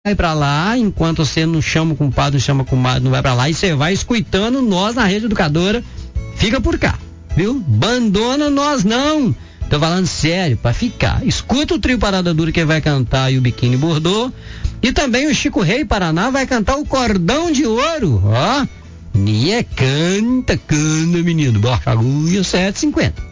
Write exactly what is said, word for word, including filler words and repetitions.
vai pra lá, enquanto você não chama o compadre, não chama o comadre, não vai pra lá, e você vai escutando nós na Rede Educadora, fica por cá, viu? Abandona nós não, tô falando sério, pra ficar. Escuta o trio Parada Dura que vai cantar e o Biquíni Bordô, e também o Chico Rei Paraná vai cantar o Cordão de Ouro, ó. E é canta, canta, menino, borra agulha sete e cinquenta.